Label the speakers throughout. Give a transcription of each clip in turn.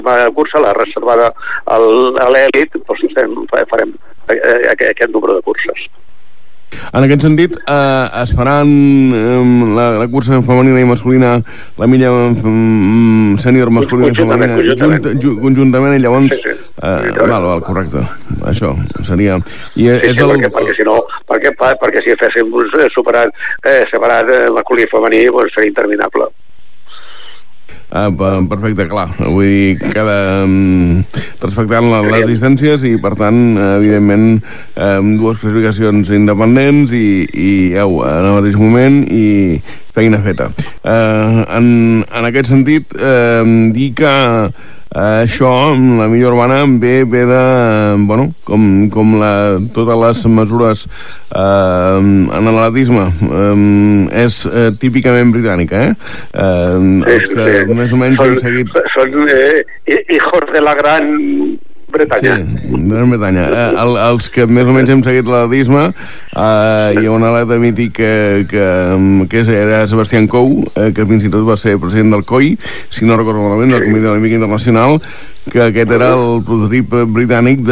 Speaker 1: cursa, la reservada a l'èlit, doncs farem aquest número de curses.
Speaker 2: En aquest sentit, es faran la cursa femenina i masculina, la milla sènior masculina i femenina conjuntament, i llavors val, correcte, això seria perquè si féssim separat masculí i femení seria interminable. Perfecte, clar, vull dir, respectant les distàncies i, per tant, evidentment, dues classificacions independents i en el mateix moment i feina feta. En aquest sentit, dir que això, la milla urbana, ve de, bueno, com totes les mesures en l'atletisme, és típicament britànica, els que més o menys han seguit...
Speaker 1: Són hijos de la Gran Bretanya.
Speaker 2: Sí, Gran Bretanya. Els que més o menys hem seguit l'atletisme, hi ha un atleta mític que era Sebastián Coe, que fins i tot va ser president del COI, si no recordo malament, del Comitè Olímpic Internacional, que aquest era el prototip britànic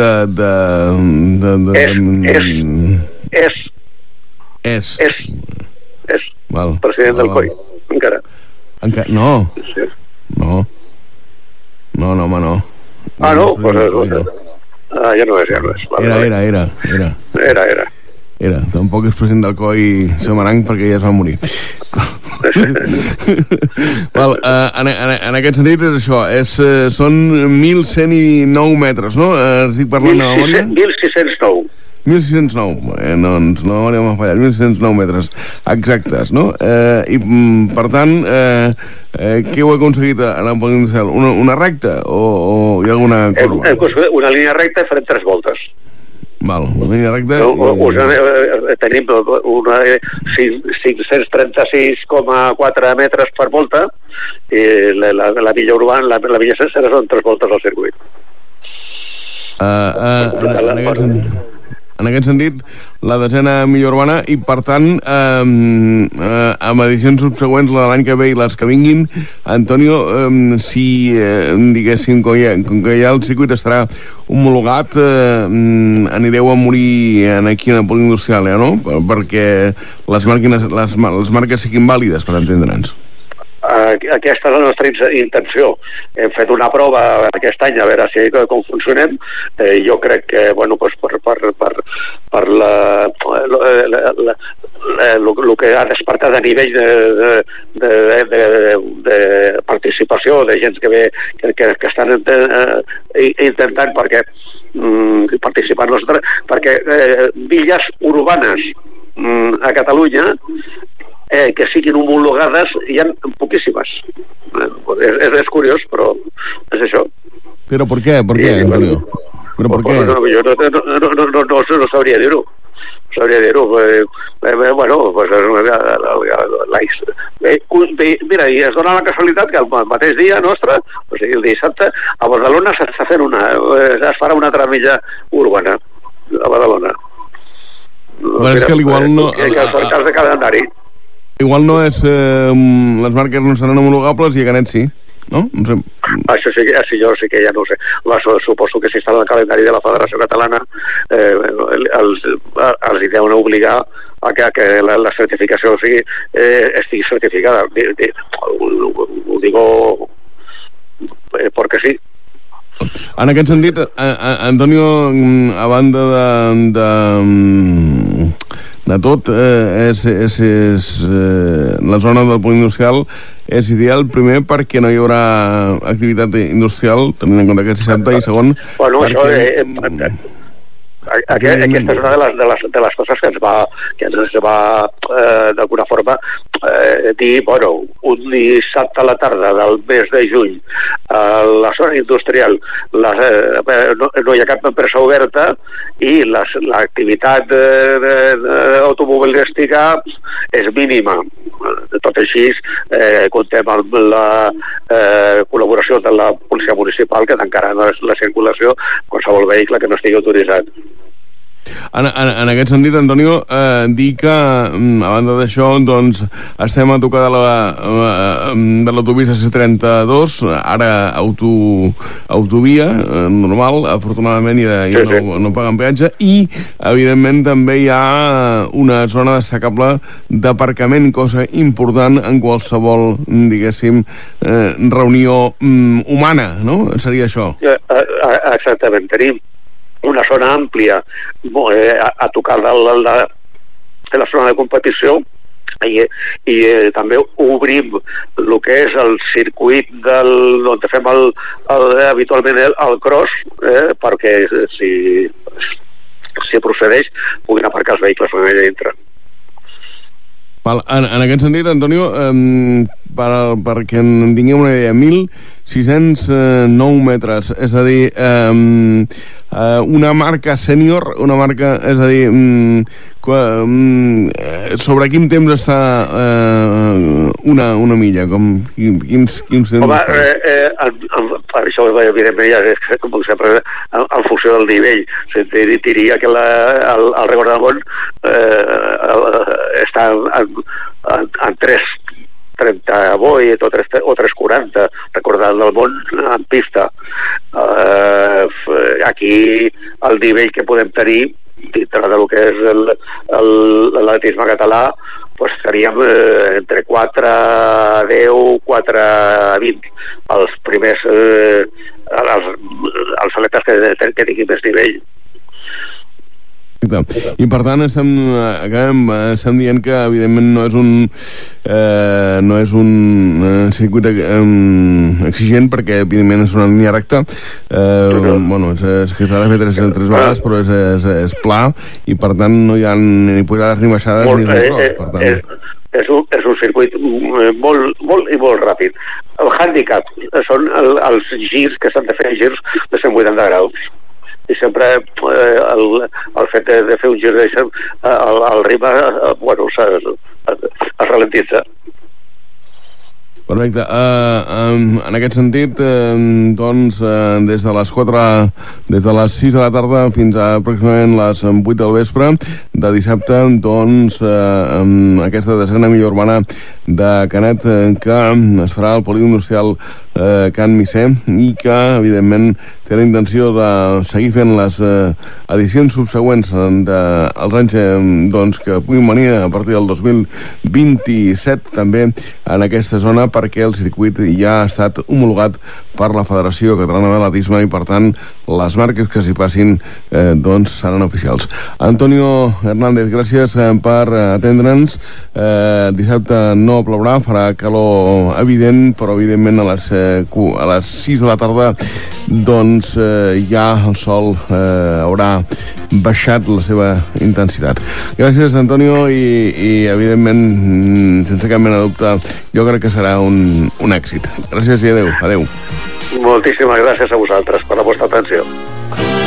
Speaker 2: És
Speaker 1: president del COI, encara.
Speaker 2: No. No, home, no.
Speaker 1: Ah, no? Ja no és.
Speaker 2: Era. Tampoc és president del COI Samaranc perquè ja es va morir. En aquest sentit és això, són 1.109 metres, no? Estic parlant de memòria?
Speaker 1: 1.609.
Speaker 2: 1.609, no m'ha fallat, 1.609 metres exactes, no? I, per tant, què heu aconseguit en el pol industrial? Una recta o hi ha alguna curva?
Speaker 1: Hem construït una línia recta i farem 3 voltes.
Speaker 2: Val, una línia recta...
Speaker 1: Tenim 536,4 metres per volta i la milla urbana, la milla sencera són 3 voltes al circuit.
Speaker 2: En aquest sentit, la desena milla urbana i, per tant, amb edicions subsegüents, la de l'any que ve i les que vinguin, Antonio, si, diguéssim, com que ja el circuit estarà homologat, anireu a morir aquí en el pol industrial, no? Perquè les marques siguin vàlides, per entendre'ns.
Speaker 1: Aquesta és la nostra intenció. Hem fet una prova aquest any a veure com funcionem. Jo crec que per el que ha despertat a nivell de participació de gent que estan intentant participar perquè villes urbanes a Catalunya que siguin homologades hi ha poquíssimes. És curiós, però és això.
Speaker 2: Però per què, Antonio? Però per què?
Speaker 1: Jo no sabria dir-ho. Mira, i es dona la casualitat que el mateix dia nostre, o sigui, el dissabte, a Badalona s'està fent es farà una altra milla urbana a Badalona.
Speaker 2: Però és que igual no...
Speaker 1: Que els de calendari.
Speaker 2: Igual no és... les marques no seran homologables i a Canet sí, no? No sé.
Speaker 1: Això jo sí que ja no ho sé. Suposo que si està en el calendari de la Federació Catalana els hi deuen obligar a que la certificació estigui certificada. Ho digo perquè sí.
Speaker 2: En aquest sentit, Antonio, a banda de tot, la zona del pol industrial és ideal, primer perquè no hi haurà activitat industrial, tenint en compte que és dissabte, i segon...
Speaker 1: Bueno, això... Aquesta és una de les coses que ens va d'alguna forma dir, un dissabte a la tarda del mes de juny a la zona industrial no hi ha cap empresa oberta i l'activitat automobilística és mínima. Tot així comptem amb la col·laboració de la policia municipal que tancarà la circulació qualsevol vehicle que no estigui autoritzat.
Speaker 2: En aquest sentit, Antonio, dir que, a banda d'això, doncs, estem a tocar de l'autopista C32, ara autovia, normal, afortunadament, i no paguen peatge, i, evidentment, també hi ha una zona destacable d'aparcament, cosa important en qualsevol, diguéssim, reunió humana, no? Seria això.
Speaker 1: Exactament, tenim una zona àmplia a tocar de la zona de competició i també obrim el que és el circuit on fem habitualment el cross, perquè si procedeix puguin aparcar els vehicles allà dintre.
Speaker 2: En aquest sentit, Antonio, perquè en tinguem una idea, 1.609 metres, és a dir, una marca sènior, és a dir, sobre quin temps està una milla? Quins temps?
Speaker 1: Home, això evidentment ja és com sempre en funció del nivell. Diria que el record del món està en 3:38 o 3:40, recordant del món en pista. Aquí el nivell que podem tenir dintre del que és l'atletisme català, pues seríem entre 4:10, 4:20 els primers els atletes que tinguin més nivell.
Speaker 2: I per tant estem dient que evidentment no és un circuit exigent, perquè evidentment és una línia recta, és que s'ha de fer tres vegades, però és pla i per tant no hi ha ni pujades ni baixades ni cross, per tant.
Speaker 1: És un circuit molt ràpid. El hàndicap són els girs, que s'han de fer girs de 180 graus. I sempre el fet de fer un gir el ritme es ralentitza.
Speaker 2: Perfecte. En aquest sentit, doncs, des de les 6 de la tarda fins a aproximadament les 8 del vespre de dissabte, doncs, aquesta desena milla urbana de Canet, que es farà al polígon industrial Can Misser, i que, evidentment, té la intenció de seguir fent les edicions subsegüents dels anys doncs, que puguin venir a partir del 2027 també en aquesta zona, perquè el circuit ja ha estat homologat per la Federació Catalana d'Atletisme i per tant les marques que s'hi passin doncs seran oficials. Antonio Hernández, gràcies per atendre'ns. Dissabte no plourà, farà calor evident, però evidentment a les 6 de la tarda doncs ja el sol haurà baixat la seva intensitat. Gràcies, Antonio, i evidentment, sense cap mena de dubte, jo crec que serà un èxit. Gràcies i adeu.
Speaker 1: Moltíssimes gràcies a vosaltres per la vostra atenció.